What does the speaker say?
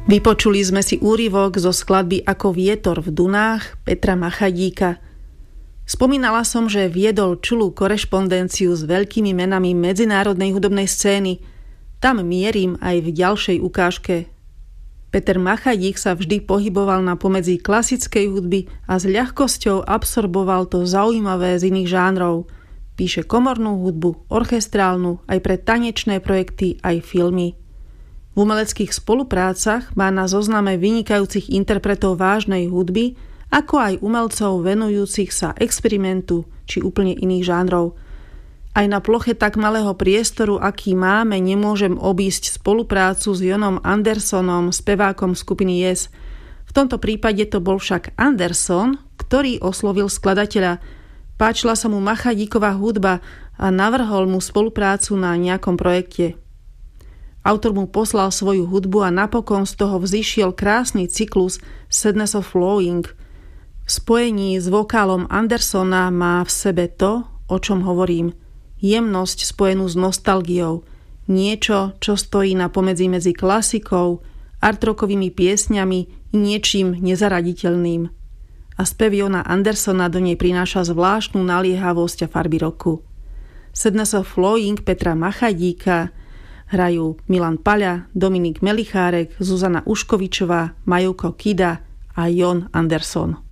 Vypočuli sme si úryvok zo skladby Ako vietor v Dunách Petra Machadíka. Spomínala som, že viedol čulú korešpondenciu s veľkými menami medzinárodnej hudobnej scény. Tam mierim aj v ďalšej ukážke. Peter Machadík sa vždy pohyboval na pomedzi klasickej hudby a s ľahkosťou absorboval to zaujímavé z iných žánrov. Píše komornú hudbu, orchestrálnu, aj pre tanečné projekty, aj filmy. V umeleckých spoluprácach má na zozname vynikajúcich interpretov vážnej hudby, ako aj umelcov venujúcich sa experimentu či úplne iných žánrov. Aj na ploche tak malého priestoru, aký máme, nemôžem obísť spoluprácu s Jonom Andersonom, spevákom skupiny Yes. V tomto prípade to bol však Anderson, ktorý oslovil skladateľa. Páčila sa mu Machadíková hudba a navrhol mu spoluprácu na nejakom projekte. Autor mu poslal svoju hudbu a napokon z toho vzišiel krásny cyklus Sadness of Flowing. V spojení s vokálom Andersona má v sebe to, o čom hovorím. Jemnosť spojenú s nostalgiou. Niečo, čo stojí na pomedzi medzi klasikou, artrockovými piesňami i niečím nezaraditeľným. A spev Jona Andersona do nej prináša zvláštnu naliehavosť a farby roku. Sadness of Flowing Petra Machadíka hrajú Milan Paľa, Dominik Melichárek, Zuzana Uškovičová, Majúko Kida a Jon Anderson.